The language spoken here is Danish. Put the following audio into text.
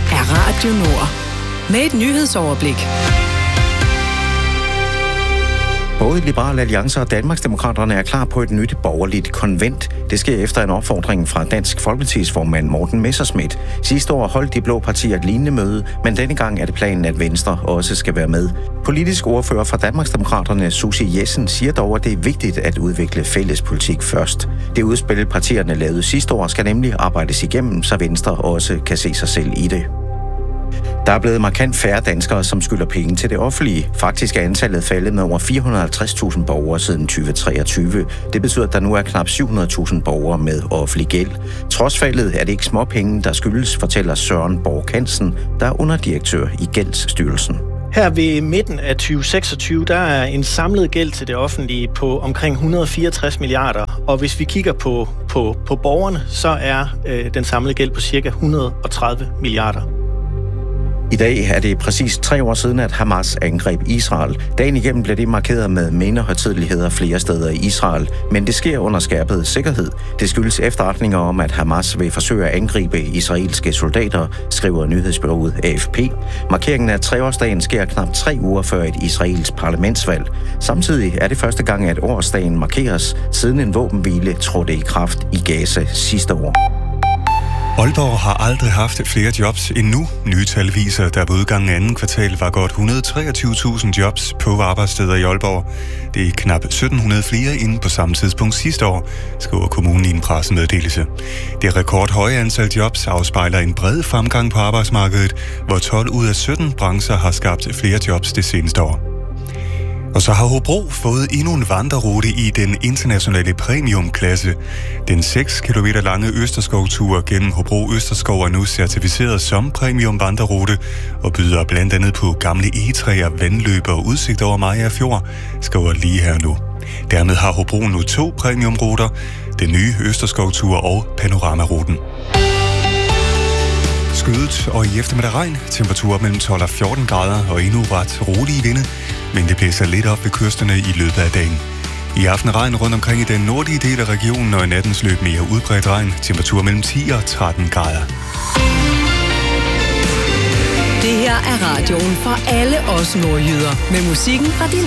er Radio Nord. Med et nyhedsoverblik. Både Liberal Alliance og Danmarksdemokraterne er klar på et nyt borgerligt konvent. Det sker efter en opfordring fra Dansk Folkepartis formand Morten Messerschmidt. Sidste år holdt de blå partier et lignende møde, men denne gang er det planen, at Venstre også skal være med. Politisk ordfører fra Danmarksdemokraterne, Susie Jessen, siger dog, at det er vigtigt at udvikle fælles politik først. Det udspil, partierne lavede sidste år, skal nemlig arbejdes igennem, så Venstre også kan se sig selv i det. Der er blevet markant færre danskere, som skylder penge til det offentlige. Faktisk er antallet faldet med over 450.000 borgere siden 2023. Det betyder, at der nu er knap 700.000 borgere med offentlig gæld. Trods faldet er det ikke småpenge, der skyldes, fortæller Søren Borg Hansen, der er underdirektør i Gældsstyrelsen. Her ved midten af 2026, der er en samlet gæld til det offentlige på omkring 164 milliarder. Og hvis vi kigger på borgerne, så er den samlede gæld på cirka 130 milliarder. I dag er det præcis 3 år siden, at Hamas angreb Israel. Dagen igennem blev det markeret med mindehøjtideligheder flere steder i Israel, men det sker under skærpet sikkerhed. Det skyldes efterretninger om, at Hamas vil forsøge at angribe israelske soldater, skriver nyhedsbureauet AFP. Markeringen af 3-årsdagen sker knap 3 uger før et israelsk parlamentsvalg. Samtidig er det første gang, at årsdagen markeres, siden en våbenhvile trådte i kraft i Gaza sidste år. Aalborg har aldrig haft flere jobs end nu. Nye tal viser, der ved udgangen af anden kvartal var godt 123.000 jobs på arbejdssteder i Aalborg. Det er knap 1.700 flere end på samme tidspunkt sidste år, skriver kommunen i en pressemeddelelse. Det rekordhøje antal jobs afspejler en bred fremgang på arbejdsmarkedet, hvor 12 ud af 17 brancher har skabt flere jobs det seneste år. Og så har Hobro fået endnu en vandrerute i den internationale premiumklasse. Den 6 km lange Østerskovtur gennem Hobro Østerskov er nu certificeret som premium vandrerute og byder blandt andet på gamle egetræer, vandløb og udsigt over Mariager Fjord, skriver lige her nu. Dermed har Hobro nu 2 premiumruter, den nye Østerskovtur og Panoramaruten. Skyet og i eftermiddag regn, temperaturer mellem 12 og 14 grader og endnu ret rolige vinde, men det blæser lidt op ved kysterne i løbet af dagen. I aften regn rundt omkring i den nordlige del af regionen, og i nattens løb mere udbredt regn, temperatur mellem 10 og 13 grader. Det her er radioen for alle os nordjyder, med musikken fra din